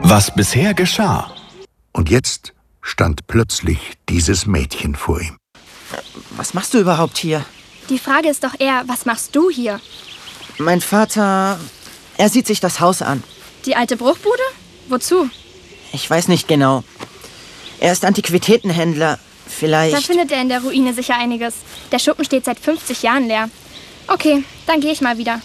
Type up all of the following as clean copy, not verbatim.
Was bisher geschah. Und jetzt stand plötzlich dieses Mädchen vor ihm. Was machst du überhaupt hier? Die Frage ist doch eher, was machst du hier? Mein Vater, er sieht sich das Haus an. Die alte Bruchbude? Wozu? Ich weiß nicht genau. Er ist Antiquitätenhändler. Vielleicht... Da findet er in der Ruine sicher einiges. Der Schuppen steht seit 50 Jahren leer. Okay, dann gehe ich mal wieder.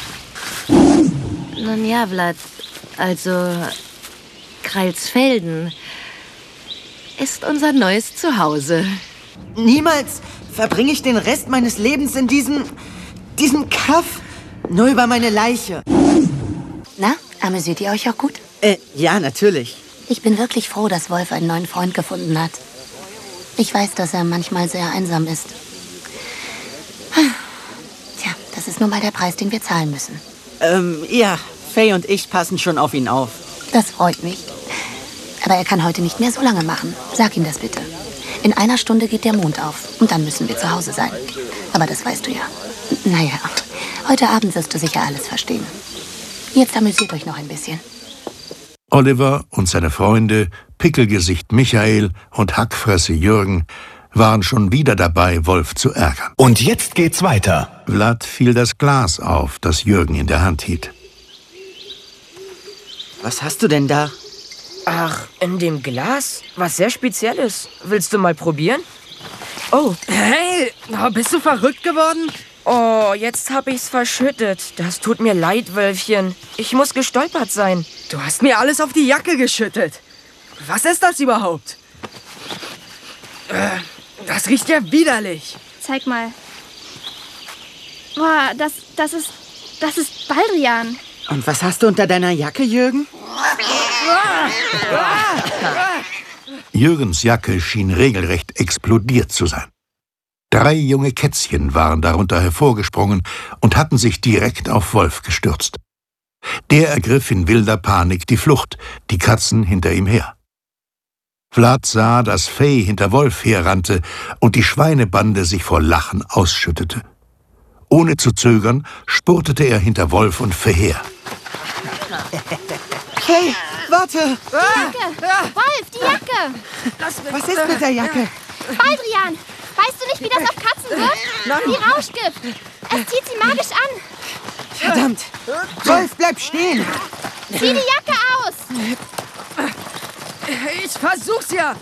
Nun ja, Vlad, also Kreilsfelden ist unser neues Zuhause. Niemals verbringe ich den Rest meines Lebens in diesem Kaff. Nur über meine Leiche. Na, amüsiert ihr euch auch gut? Ja, natürlich. Ich bin wirklich froh, dass Wolf einen neuen Freund gefunden hat. Ich weiß, dass er manchmal sehr einsam ist. Tja, das ist nun mal der Preis, den wir zahlen müssen. Ja, Faye und ich passen schon auf ihn auf. Das freut mich. Aber er kann heute nicht mehr so lange machen. Sag ihm das bitte. In 1 Stunde geht der Mond auf und dann müssen wir zu Hause sein. Aber das weißt du ja. Naja, heute Abend wirst du sicher alles verstehen. Jetzt amüsiert euch noch ein bisschen. Oliver und seine Freunde, Pickelgesicht Michael und Hackfresse Jürgen, waren schon wieder dabei, Wolf zu ärgern. Und jetzt geht's weiter. Vlad fiel das Glas auf, das Jürgen in der Hand hielt. Was hast du denn da? Ach, in dem Glas? Was sehr Spezielles. Willst du mal probieren? Oh. Hey, bist du verrückt geworden? Oh, jetzt hab ich's verschüttet. Das tut mir leid, Wölfchen. Ich muss gestolpert sein. Du hast mir alles auf die Jacke geschüttet. Was ist das überhaupt? Das riecht ja widerlich. Zeig mal. Boah, das ist Baldrian. Und was hast du unter deiner Jacke, Jürgen? Jürgens Jacke schien regelrecht explodiert zu sein. 3 junge Kätzchen waren darunter hervorgesprungen und hatten sich direkt auf Wolf gestürzt. Der ergriff in wilder Panik die Flucht, die Katzen hinter ihm her. Vlad sah, dass Faye hinter Wolf herrannte und die Schweinebande sich vor Lachen ausschüttete. Ohne zu zögern spurtete er hinter Wolf und Faye her. Hey, warte! Die Jacke! Wolf, die Jacke! Was ist mit der Jacke? Baldrian! Weißt du nicht, wie das auf Katzen wirkt? Wie Rauschgift. Es zieht sie magisch an. Verdammt! Wolf, bleib stehen! Zieh die Jacke aus! Ich versuch's ja.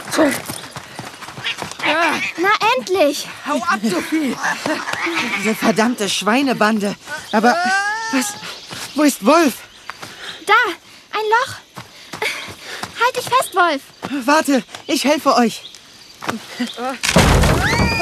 Na, endlich! Hau ab, Sophie. Diese verdammte Schweinebande. Aber wo ist Wolf? Da, ein Loch. Halt dich fest, Wolf. Warte, ich helfe euch.